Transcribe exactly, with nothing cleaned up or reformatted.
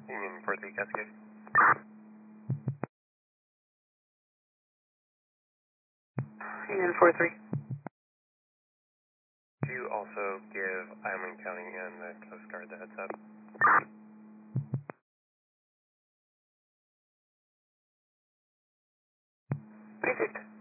Union four three Cascade. Union four three. Do you also give Island County and the Coast Guard the heads up? Perfect.